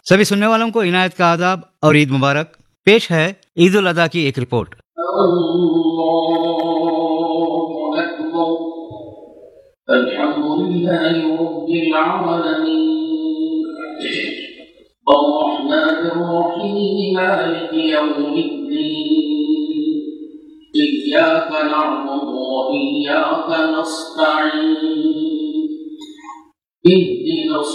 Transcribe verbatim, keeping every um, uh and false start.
सभी सुनने वालों को इनायत का आदाब और ईद मुबारक। पेश है ईद उल अदा की एक रिपोर्ट। इय्याक नअबुदु व इय्याक नस्तईन।